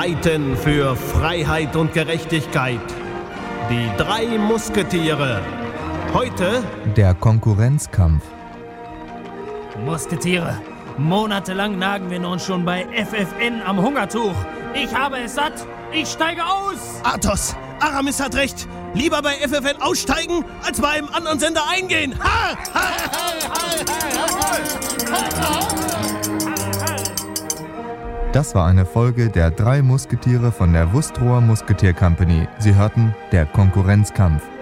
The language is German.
streiten für Freiheit und Gerechtigkeit. Die 3 Musketiere. Heute der Konkurrenzkampf. Musketiere, monatelang nagen wir nun schon bei FFN am Hungertuch. Ich habe es satt. Ich steige aus. Athos, Aramis hat recht. Lieber bei FFN aussteigen, als bei einem anderen Sender eingehen. Ha! Das war eine Folge der 3 Musketiere von der Wustrower Musketier Company. Sie hörten der Konkurrenzkampf.